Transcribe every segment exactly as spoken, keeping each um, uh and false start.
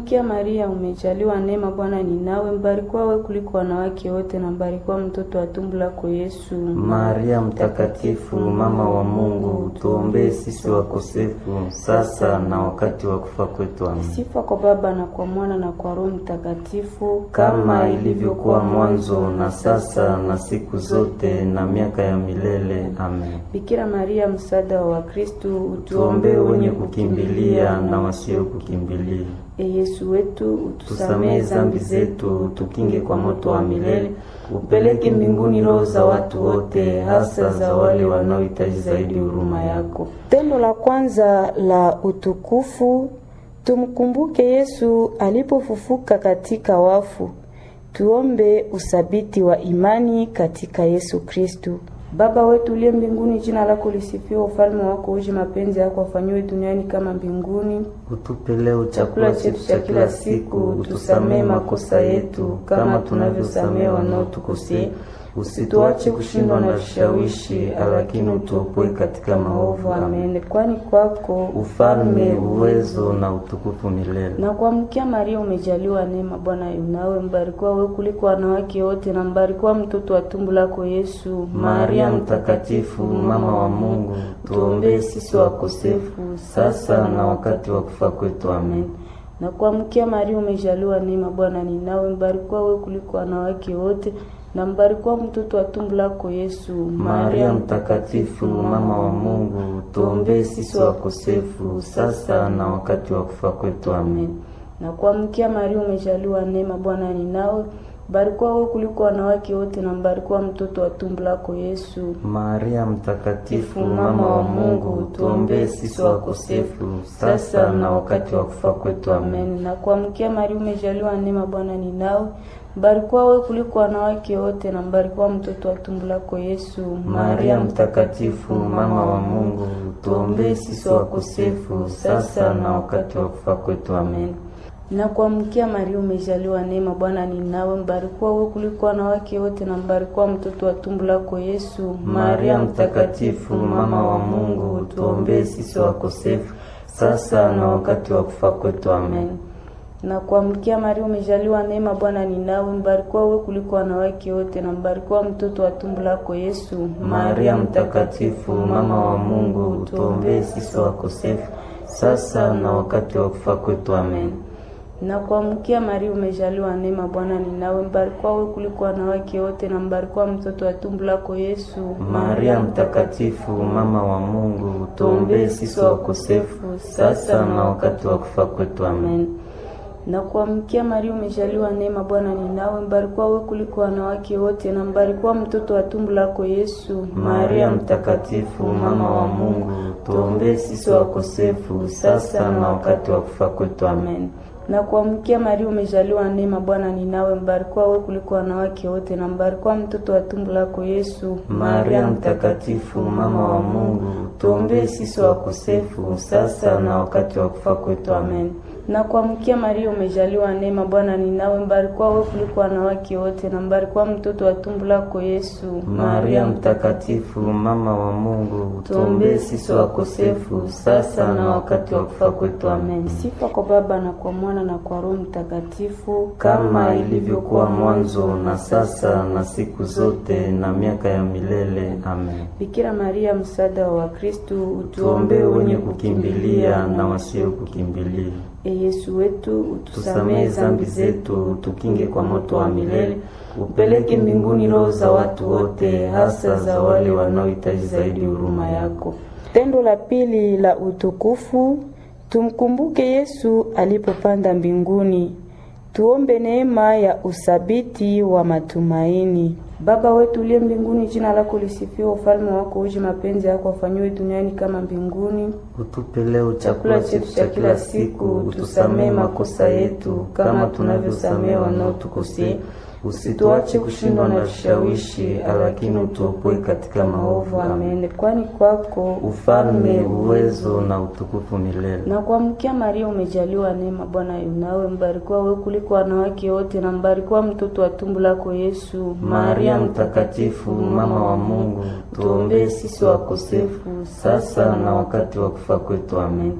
kuamkia Maria, umejaliwa neema, Bwana ni nawe, mbarikiwa wewe kuliko wanawake wote na mbarikiwa mtoto wa tumbo lako Yesu. Maria mtakatifu, mama wa Mungu, tuombee sisi wakosefu, sasa na wakati wa kufa kwetu. Amen. Sifa kwa Baba na kwa Mwana na kwa Roho Mtakatifu, kama ilivyokuwa mwanzo na sasa na siku zote na miaka ya milele. Amen. Bikira Maria, msaada wa Wakristo, utuombee wenye kukimbilia na wasio kukimbilia. E Yesu wetu, utusamehe dhambi zetu, tukinge kwa moto wa milele, upeleke mbinguni roho za watu wote, hasa za wale wanaohitaji zaidi huruma yako. Tendo la kwanza la utukufu, tumkumbuke Yesu alipofufuka katika wafu. Tuombe usabiti wa imani katika Yesu Kristo. Baba wetu uliye mbinguni, jina lako lisifiwe, ufalme wako uje, mapenzi yako yafanywe duniani kama mbinguni. Utupe leo chakula chetu cha kila siku, utusamehe makosa yetu kama tunavyosamehe wanaotukosea. Usituache kushindwa na vishawishi, lakini utuopoe katika maovu. Amen. Kwani kwako ufalme, uwezo na utukufu milele. Na kuamkia Maria, umejaliwa neema, Bwana yu nawe, mbarikiwa wewe kuliko wanawake wote na mbarikiwa mtoto wa tumbo lako Yesu. Maria mtakatifu, mama wa Mungu, tuombee sisi wakosefu, sasa na wakati wa kufa kwetu. Amen. Na kuamkia Maria, umejaliwa neema, Bwana ni nawe, mbarikiwa wewe kuliko wanawake wote na mbarikiwa mtoto wa tumbo lako Yesu. Maria mtakatifu, mama wa Mungu, tuombee sisi wakosefu, sasa na wakati wa kufa kwetu. Amen. Na kuamkia Maria, umejaliwa neema, Bwana ni nawe, mbarikiwa wewe kuliko wanawake wote na mbarikiwa mtoto wa tumbo lako Yesu. Maria mtakatifu, mama wa Mungu, tuombee sisi wakosefu, sasa na wakati wa kufa kwetu. Amen. Na kuamkia Maria, umejaliwa neema, Bwana ni nawe, mbarikiwa wewe kuliko wanawake wote na mbarikiwa mtoto wa tumbo lako Yesu. Maria mtakatifu, mama wa Mungu, tuombee sisi wakosefu, sasa na wakati wa kufa kwetu. Amen. Na kuamkia Maria, umejaliwa neema, Bwana ni nawe, mbarikiwa wewe kuliko wanawake wote na mbarikiwa mtoto wa tumbo lako Yesu. Maria mtakatifu, mama wa Mungu, tuombee sisi wakosefu, sasa na wakati wa kufa kwetu. Amen. Na kuamkia Maria, umejaliwa neema, Bwana ni nawe, mbarikiwa wewe kuliko wanawake wote na mbarikiwa mtoto wa tumbo lako Yesu. Maria mtakatifu, mama wa Mungu, tuombee sisi wakosefu, sasa na wakati wa kufa kwetu. Amen. Na kuamkia Maria, umejaliwa neema, Bwana ni nawe, mbarikiwa wewe kuliko wanawake wote na mbarikiwa mtoto wa tumbo lako Yesu. Maria mtakatifu, mama wa Mungu, tuombee sisi wakosefu, sasa na wakati wa kufa kwetu. Amen. Na kuamkia Maria, umejaliwa neema, Bwana ni nawe, mbarikiwa wewe kuliko wanawake wote na mbarikiwa mtoto wa tumbo lako Yesu. Maria mtakatifu, mama wa Mungu, tuombee sisi wakosefu, sasa na wakati wa kufa kwetu. Amen. Na kuamkia Maria, umejaliwa neema, Bwana ni nawe, mbarikiwa wewe kuliko wanawake wote na mbarikiwa mtoto wa tumbo lako Yesu. Maria mtakatifu, mama wa Mungu, tuombee sisi wakosefu, sasa na wakati wa kufa kwetu. Amen. Na kuamkia Maria, umejaliwa neema, Bwana ni nawe, mbarikiwa wewe kuliko wanawake wote na mbarikiwa mtoto wa tumbo lako Yesu. Maria mtakatifu, mama wa Mungu, tuombee sisi wakosefu, sasa na wakati wa kufa kwetu. Amen. Sifa kwa Baba na kwa Mwana na kwa Roho Mtakatifu, kama ilivyokuwa mwanzo na sasa na siku zote na miaka ya milele. Amen. Bikira Maria, msaada wa Wakristo, utuombee wenye kukimbilia na wasio kukimbilia. E Yesu wetu, utusamehe dhambi zetu, tukinge kwa moto wa milele, upeleke mbinguni roho za watu wote, hasa za wale wanaohitaji zaidi huruma yako. Tendo la pili la utukufu, tumkumbuke Yesu alipopanda mbinguni. Tuombe neema ya usabiti wa matumaini. Baba wetu uliye mbinguni, jina lako lisifiwe, ufalme wako uje, mapenzi yako yafanywe duniani kama mbinguni. Utupe leo chakula chetu cha kila siku, utusamehe makosa yetu kama tunavyosamehe wanaotukosea. Usituache kushindwa na vishawishi, lakini utuopoe katika maovu. Amen. Kwani kwako ufalme, uwezo na utukufu milele. Na kuamkia Maria, umejaliwa neema, Bwana yu nawe, mbarikiwa wewe kuliko wanawake wote na mbarikiwa mtoto wa tumbo lako Yesu. Maria mtakatifu, mama wa Mungu, tuombee sisi wakosefu, sasa na wakati wa kufa kwetu. Amen.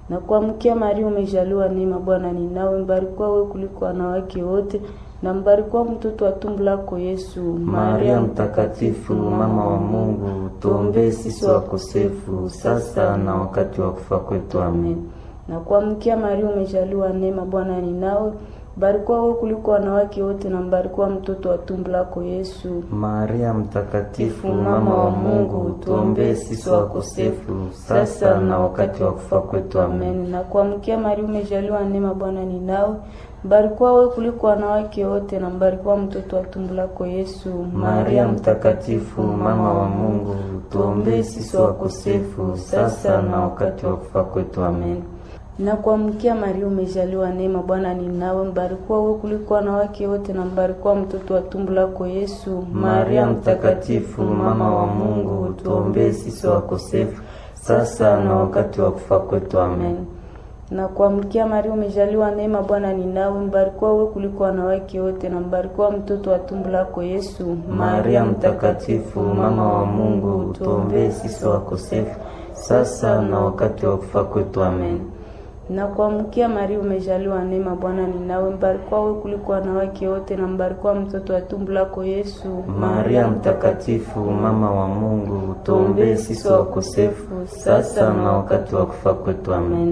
Na kuamkia Maria umejaliwa neema, Bwana ni nawe, mbarikiwa wewe kuliko wanawake wote, na mbarikiwa mtoto wa tumbo lako Yesu. Maria mtakatifu, mama wa Mungu, tuombee sisi wakosefu, sasa na wakati wa kufa kwetu. Amen. Na kuamkia Maria umejaliwa neema, Bwana ni nawe, mbarikiwa wewe kuliko wanawake wote, na mbarikiwa mtoto wa tumbo lako Yesu. Maria mtakatifu, mama wa Mungu, tuombee sisi wakosefu, sasa na wakati wa kufa kwetu. Amen. Na kuamkia Maria umejaliwa neema, Bwana ni nawe, mbarikiwa wewe kuliko wanawake wote, na mbarikiwa mtoto wa tumbo lako Yesu. Maria mtakatifu, mama wa Mungu, tuombee sisi wakosefu, sasa na wakati wa kufa kwetu. Amen. Na kuamkia Maria umejaliwa neema, Bwana ni nawe, mbarikiwa wewe kuliko wanawake wote, na mbarikiwa mtoto wa tumbo lako Yesu. Maria mtakatifu, mama wa Mungu, tuombee sisi wakosefu, sasa na wakati wa kufa kwetu. Amen. Na kuamkia Maria umejaliwa neema, Bwana ni nawe, mbarikiwa wewe kuliko wanawake wote, na mbarikiwa mtoto wa tumbo lako Yesu. Maria mtakatifu, mama wa Mungu, tuombee sisi wakosefu, sasa na wakati wa kufa kwetu. Amen. Na kuamkia Maria umejaliwa neema, Bwana ni nawe, mbarikiwa wewe kuliko wanawake wote, na mbarikiwa mtoto wa tumbo lako Yesu. Maria mtakatifu, mama wa Mungu, tuombee sisi wakosefu, sasa na wakati wa kufa kwetu. Amen.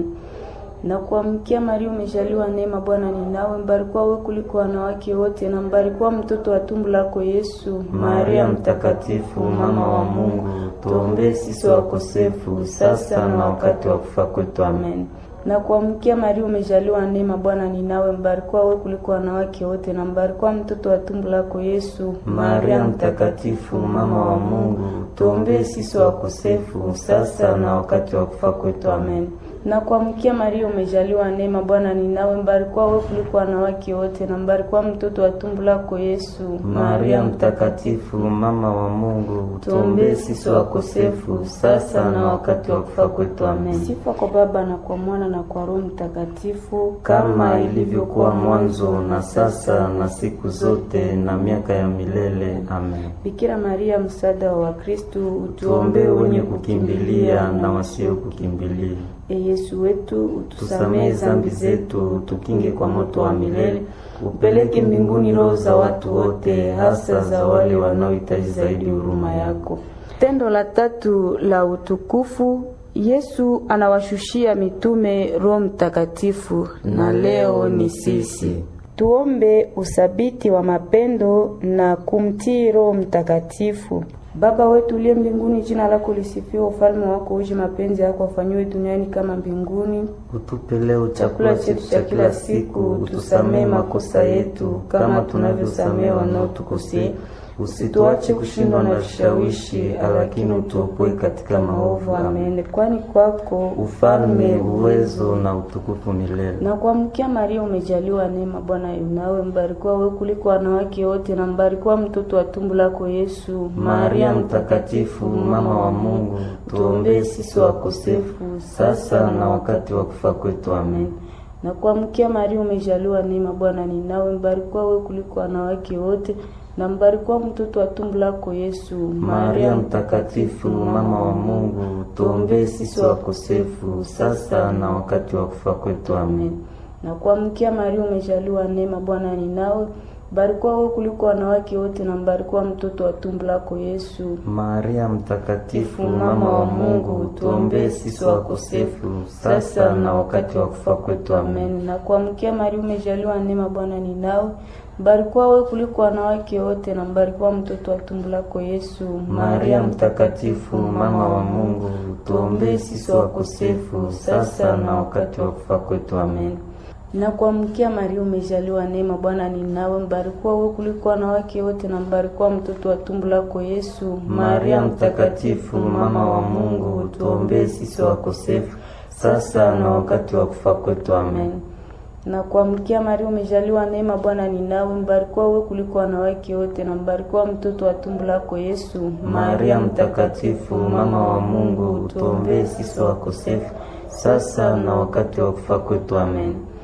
Na kuamkia Maria umejaliwa neema, Bwana ni nawe, mbarikiwa wewe kuliko wanawake wote, na mbarikiwa mtoto wa tumbo lako Yesu. Maria mtakatifu, mama wa Mungu, tuombee sisi wakosefu, sasa na wakati wa kufa kwetu. Amen. Na kuamkia Maria umejaliwa neema, Bwana ni nawe, mbarikiwa wewe kuliko wanawake wote, na mbarikiwa mtoto wa tumbo lako Yesu. Maria mtakatifu, mama wa Mungu, tuombee sisi wakosefu, sasa na wakati wa kufa kwetu. Amen. Na kuamkia Maria umejaliwa neema, Bwana ni nawe, mbarikiwa wewe kuliko wanawake wote, na mbarikiwa mtoto wa tumbo lako Yesu. Maria mtakatifu, mama wa Mungu, tuombee sisi wakosefu, sasa na wakati wa kufa kwetu. Amen. Sifa kwa Baba na kwa Mwana na kwa Roho Mtakatifu, kama ilivyokuwa mwanzo na sasa na siku zote na miaka ya milele. Amen. Bikira Maria, msaada wa Wakristo, utuombee wenye kukimbilia na wasio kukimbilia. E Yesu wetu, utusamehe zambi zetu, tukinge kwa moto wa milele, upeleke mbinguni roho za watu wote, hasa za wale wanaohitaji zaidi huruma yako. Tendo la tatu la utukufu, Yesu anawashushia mitume Roho Mtakatifu, na leo ni sisi. Tuombe usabiti wa mapendo na kumtii Roho Mtakatifu. Baba wetu uliye mbinguni, jina lako lisifiwe, ufalme wako uje, mapenzi yako afanywe duniani kama mbinguni. Utupe leo chakula chetu cha kila siku, utusamehe makosa yetu kama tunavyosamehe wanaotukosea, usituache kushindwa na vishawishi, lakini utuopoe katika maovu. Amen. Kwani kwako ufalme, uwezo na utukufu milele. Na kuamkia Maria umejaliwa neema, Bwana yu nawe, mbarikiwa wewe kuliko wanawake wote, na mbarikiwa mtoto wa tumbo lako Yesu. Maria mtakatifu, mama wa Mungu, tuombee sisi wakosefu, sasa na wakati wa kufa kwetu. Amen. Na kuamkia Maria umejaliwa neema, Bwana ni nawe, mbarikiwa wewe kuliko wanawake wote, na mbarikiwa mtoto wa tumbo lako Yesu. Maria mtakatifu, mama wa Mungu, tuombee sisi wakosefu, sasa na wakati wa kufa kwetu. Amen. Na kuamkia Maria umejaliwa neema, Bwana ni nawe, mbarikiwa wewe kuliko wanawake wote, na mbarikiwa mtoto wa tumbo lako Yesu. Maria mtakatifu, mama wa Mungu, tuombee sisi wakosefu, sasa na wakati wa kufa kwetu. Amen. Na kuamkia Maria umejaliwa neema, Bwana ni nawe, mbarikiwa wewe kuliko wanawake wote, na mbarikiwa mtoto wa tumbo lako Yesu. Maria mtakatifu, mama wa Mungu, tuombee sisi wakosefu, sasa na wakati wa kufa kwetu. Amen. Na kuamkia Maria umejaliwa neema, Bwana ni nawe, mbarikiwa wewe kuliko wanawake wote, na mbarikiwa mtoto wa tumbo lako Yesu. Maria mtakatifu, mama wa Mungu, tuombee sisi wakosefu, sasa na wakati wa kufa kwetu. Amen. Na kuamkia Maria umejaliwa neema, Bwana ni nawe, mbarikiwa wewe kuliko wanawake wote, na mbarikiwa mtoto wa tumbo lako Yesu. Maria mtakatifu, mama wa Mungu, tuombee sisi wakosefu, sasa na wakati wa kufa kwetu. Amen.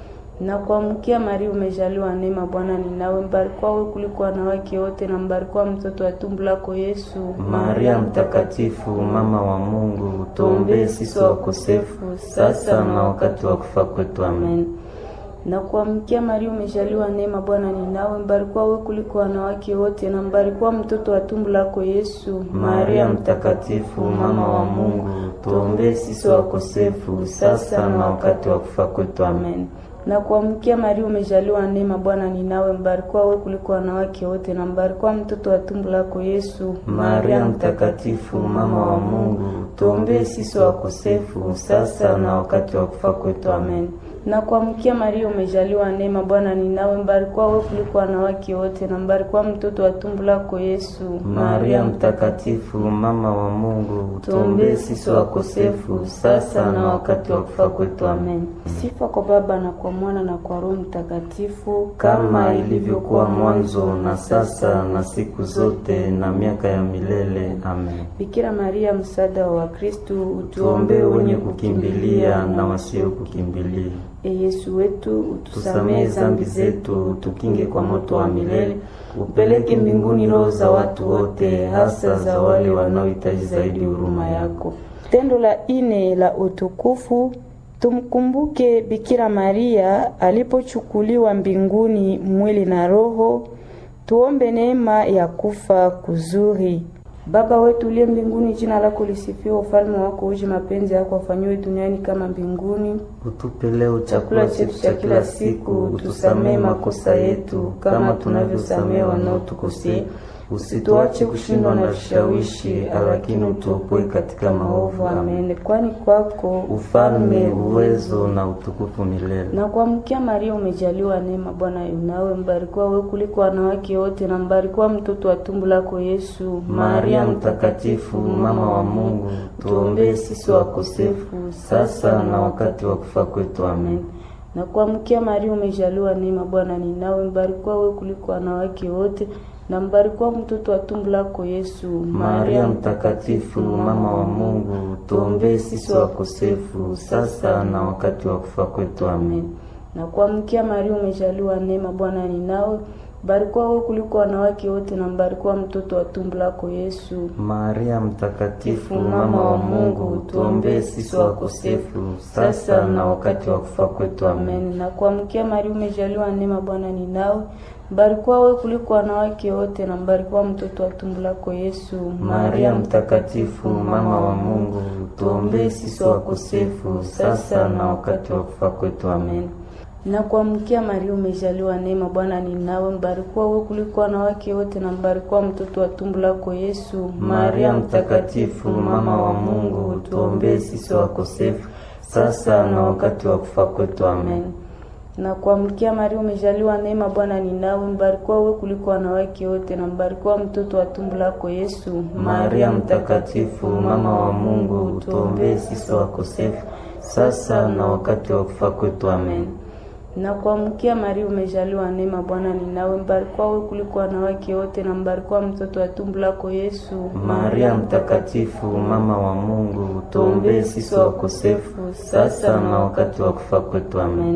Na kuamkia Maria, umejaliwa neema, Bwana ni nawe, mbarikiwa wewe kuliko wanawake wote, na mbarikiwa mtoto wa tumbo lako Yesu. Maria mtakatifu, mama wa Mungu, tuombee sisi wakosefu, sasa na wakati wa kufa kwetu. Amen. Na kuamkia Maria, umejaliwa neema, Bwana ni nawe, mbarikiwa wewe kuliko wanawake wote, na mbarikiwa mtoto wa tumbo lako Yesu. Maria mtakatifu, mama wa Mungu, tuombee sisi wakosefu, sasa na wakati wa kufa kwetu. Amen. Na kuamkia Maria, umejaliwa neema, Bwana ni nawe, mbarikiwa wewe kuliko wanawake wote, na mbarikiwa mtoto wa tumbo lako Yesu. Maria mtakatifu, mama wa Mungu, tuombee sisi wakosefu, sasa na wakati wa kufa kwetu. Amen. Na kuamkia Maria, umejaliwa neema, Bwana ni nawe, mbarikiwa wewe kuliko wanawake wote, na mbarikiwa mtoto wa tumbo lako Yesu. Maria mtakatifu, mama wa Mungu, tuombee sisi wakosefu, sasa na wakati wa kufa kwetu. Amen. Sifa kwa Baba na kwa Mwana na kwa Roho Mtakatifu, kama ilivyokuwa mwanzo na sasa na siku zote na miaka ya milele. Amen. Bikira Maria, msaada wa Wakristo, utuombee wenye kukimbilia na wasio kukimbilia. E Yesu wetu, utusamehe dhambi zetu, tukinge kwa moto wa milele, upeleke mbinguni roho za watu wote, hasa za wale wanaohitaji zaidi huruma yako. Tendo la ine la utukufu, tumkumbuke Bikira Maria alipochukuliwa mbinguni mwili na roho. Tuombe neema ya kufa kuzuri. Baba wetu uliye mbinguni, jina lako lisifiwe, ufalme wako uje, mapenzi yako yafanywe duniani kama mbinguni. Utupe leo chakula chetu cha kila siku, utusamehe makosa yetu kama tunavyosamehe wanaotukosea, usituache kushindwa na vishawishi, lakini utuopoe katika maovu. Amen. Kwani kwako ufalme, uwezo na utukufu milele. Na kuamkia Maria, umejaliwa neema, Bwana yu nawe, mbarikiwa wewe kuliko wanawake wote, na mbarikiwa mtoto wa tumbo lako Yesu. Maria mtakatifu, mama wa Mungu, tuombee sisi wakosefu, sasa na wakati wa kufa kwetu. Amen. Na kuamkia Maria, umejaliwa neema, Bwana ni nawe, mbarikiwa wewe kuliko wanawake wote, na mbarikiwa mtoto wa tumbo lako Yesu. Maria mtakatifu, mama wa Mungu, tuombee sisi wakosefu, sasa na wakati wa kufa kwetu. Amen. Na kuamkia Maria, umejaliwa neema, Bwana ni nawe, mbarikiwa wewe kuliko wanawake wote, na mbarikiwa mtoto wa tumbo lako Yesu. Maria mtakatifu, mama wa Mungu, tuombee sisi wakosefu, sasa na wakati wa kufa kwetu. Amen. Na kuamkia Maria, umejaliwa neema, Bwana ni nawe, mbarikiwa wewe kuliko wanawake wote, na mbarikiwa mtoto wa tumbo lako Yesu. Maria mtakatifu, mama wa Mungu, tuombee sisi wakosefu, sasa na wakati wa kufa kwetu. Amen. Na kuamkia Maria, umejaliwa neema, Bwana ni nawe, mbarikiwa wewe kuliko wanawake wote, na mbarikiwa mtoto wa tumbo lako Yesu. Maria mtakatifu, mama wa Mungu, tuombee sisi wakosefu, sasa na wakati wa kufa kwetu. Amen. Na kuamkia Maria, umejaliwa neema, Bwana ni nawe, mbarikiwa wewe kuliko wanawake wote, na mbarikiwa mtoto wa tumbo lako Yesu. Maria mtakatifu, mama wa Mungu, tuombee sisi wakosefu, sasa na wakati wa kufa kwetu. Amen. Na kuamkia Maria, umejaliwa neema, Bwana ni nawe, mbarikiwa wewe kuliko wanawake wote, na mbarikiwa mtoto wa tumbo lako Yesu. Maria mtakatifu, mama wa Mungu, tuombee sisi wakosefu, sasa na wakati wa kufa kwetu. Amen.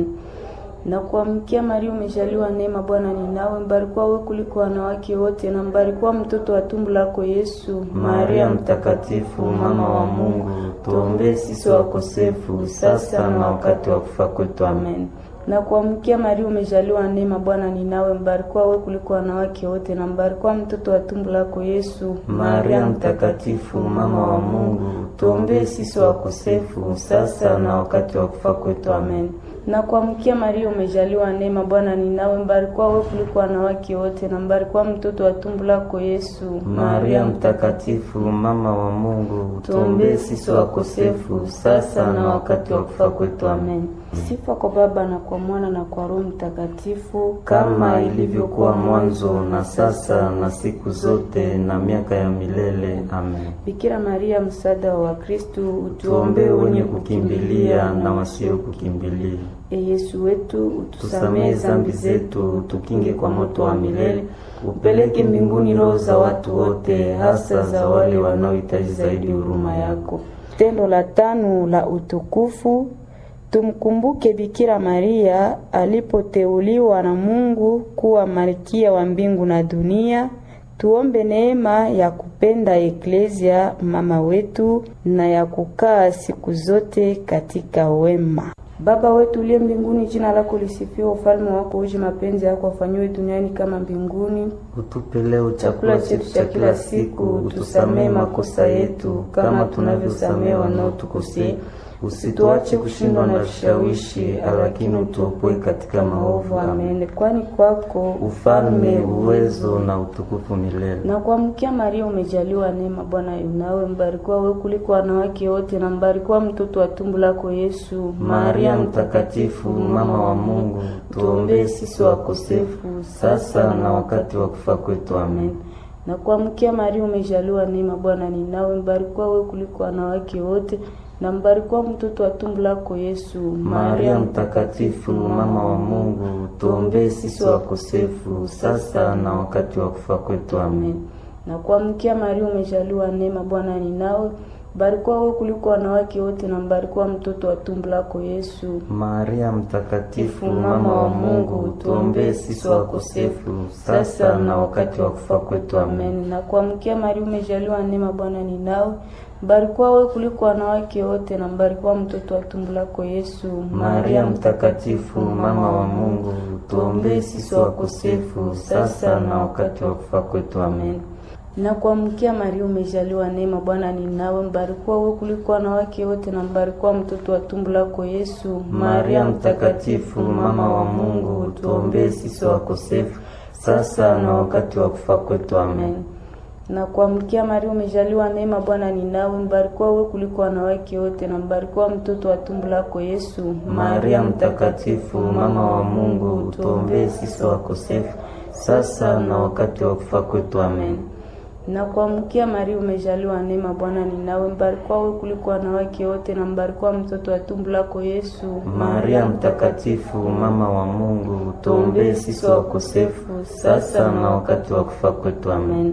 Na kuamkia Maria, umejaliwa neema, Bwana ni nawe, mbarikiwa wewe kuliko wanawake wote, na mbarikiwa mtoto wa tumbo lako Yesu. Maria mtakatifu, mama wa Mungu, tuombee sisi wakosefu, sasa na wakati wa kufa kwetu. Amen. Na kuamkia Maria, umejaliwa neema, Bwana ni nawe, mbarikiwa wewe kuliko wanawake wote, na mbarikiwa mtoto wa tumbo lako Yesu. Maria mtakatifu, mama wa Mungu, tuombee sisi wakosefu, sasa na wakati wa kufa kwetu. Amen. Na kuamkia Maria, umejaliwa neema, Bwana ni nawe, mbarikiwa wewe kuliko wanawake wote, na mbarikiwa mtoto wa tumbo lako Yesu. Maria mtakatifu, mama wa Mungu, tuombee sisi wakosefu, sasa na wakati wa kufa kwetu. Amen. Sifa kwa Baba na kwa Mwana na kwa Roho Mtakatifu, kama ilivyokuwa mwanzo na sasa na siku zote na miaka ya milele. Amen. Bikira Maria, msaada wa Wakristo, utuombee wenye kukimbilia na wasio kukimbilia. E Yesu wetu, utusamehe dhambi zetu, tukinge kwa moto wa milele, upeleke mbinguni roho za watu wote, hasa za wale wanaohitaji zaidi huruma yako. Tendo la tano la utukufu, Tumkumbuke Bikira Maria alipoteuliwa na Mungu kuwa malkia wa mbingu na dunia. Tuombe neema ya kupenda Eklezia mama wetu na ya kukaa siku zote katika wema. Baba wetu uliye mbinguni, jina lako lisifiwe, ufalme wako uje, mapenzi yako yafanywe duniani kama mbinguni. Utupe leo chakula chetu cha kila siku, utusamee makosa yetu kama tunavyosamea wanaotukosea. Usituache kushindwa na vishawishi, lakini utuopoe katika maovu. Amen. Kwani kwako ufalme, uwezo na utukufu milele. Na kuamkia Maria, umejaliwa neema, Bwana yu nawe, mbarikiwa wewe kuliko wanawake wote, na mbarikiwa mtoto wa tumbo lako Yesu. Maria mtakatifu, mama wa Mungu, tuombee sisi wakosefu, sasa na wakati wa kufa kwetu. Amen. Na kuamkia Maria, umejaliwa neema, Bwana ni nawe, mbarikiwa wewe kuliko wanawake wote, na mbarikiwa mtoto wa tumbo lako Yesu. Maria mtakatifu, mama wa Mungu, tuombee sisi wakosefu, sasa na wakati wa kufa kwetu. Amen. Na kuamkia Maria, umejaliwa neema, Bwana ni nawe, mbarikiwa wewe kuliko wanawake wote, na mbarikiwa mtoto wa tumbo lako Yesu. Maria mtakatifu, mama wa Mungu, tuombee sisi wakosefu, sasa na wakati wa kufa kwetu. Amen. Na kuamkia Maria, umejaliwa neema, Bwana ni nawe, mbarikiwa wewe kuliko wanawake wote, na mbarikiwa mtoto wa tumbo lako Yesu. Maria mtakatifu, mama wa Mungu, tuombee sisi wakosefu, sasa na wakati wa kufa kwetu. Amen. Na kuamkia Maria, umejaliwa neema, Bwana ni nawe, mbarikiwa wewe kuliko wanawake wote, na mbarikiwa mtoto wa tumbo lako Yesu. Maria mtakatifu, mama wa Mungu, tuombee sisi wakosefu, sasa na wakati wa kufa kwetu. Amen. Na kuamkia Maria, umejaliwa neema, Bwana ni nawe, mbarikiwa wewe kuliko wanawake wote, na mbarikiwa mtoto wa tumbo lako Yesu. Maria mtakatifu, mama wa Mungu, tuombee sisi wakosefu, sasa na wakati wa kufa kwetu. Amen. Na kuamkia Maria, umejaliwa neema, Bwana ni nawe, mbarikiwa wewe kuliko wanawake wote, na mbarikiwa mtoto wa tumbo lako Yesu. Maria mtakatifu, mama wa Mungu, tuombee sisi wakosefu, sasa na wakati wa kufa kwetu. Amen.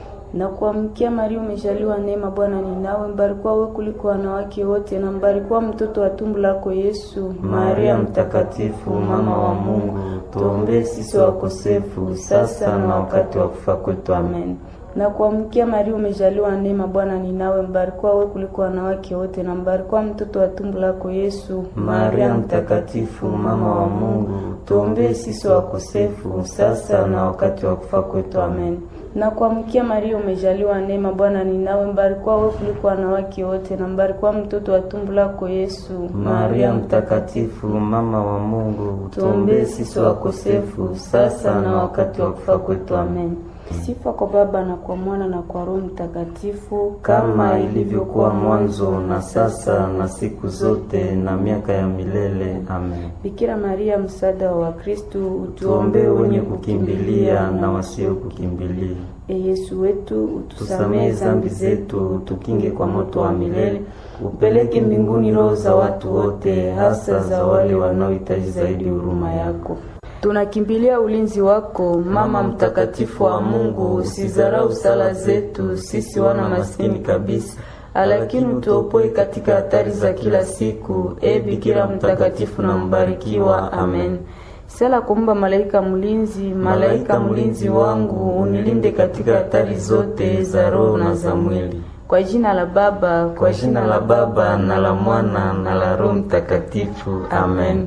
Na kuamkia Maria, umejaliwa neema, Bwana ni nawe, mbarikiwa wewe kuliko wanawake wote, na mbarikiwa mtoto wa tumbo lako Yesu. Maria mtakatifu, mama wa Mungu, tuombee sisi wakosefu, sasa na wakati wa kufa kwetu. Amen. Na kuamkia Maria, umejaliwa neema, Bwana ni nawe, mbarikiwa wewe kuliko wanawake wote, na mbarikiwa mtoto wa tumbo lako Yesu. Maria mtakatifu, mama wa Mungu, tuombee sisi wakosefu, sasa na wakati wa kufa kwetu. Amen. Na kuamkia Maria, umejaliwa neema, Bwana ni nawe, mbarikiwa wewe kuliko wanawake wote, na mbarikiwa mtoto wa tumbo lako Yesu. Maria mtakatifu, mama wa Mungu, tuombee sisi wakosefu, sasa na wakati wa kufa kwetu. Amen. Sifa kwa Baba na kwa Mwana na kwa Roho Mtakatifu, kama ilivyokuwa mwanzo na sasa na siku zote na miaka ya milele. Amen. Bikira Maria, msaada wa Wakristo, utuombee wenye kukimbilia na wasio kukimbilia. E Yesu wetu, utusamehe dhambi zetu, tukinge kwa moto wa milele, upeleke mbinguni roho za watu wote, hasa za wale wanaohitaji zaidi huruma yako. Tunakimbilia ulinzi wako, Mama mtakatifu wa Mungu. Usizarau sala zetu sisi wana maskini kabisa, lakini utuopoe katika hatari za kila siku. E Bikira mtakatifu na mbarikiwa. Amen. Sala kumba malaika mlinzi, malaika mlinzi wangu, unilinde katika hatari zote za roho na za mwili. Kwa jina la Baba, kwa jina la Baba na la Mwana na la Roho Mtakatifu. Amen.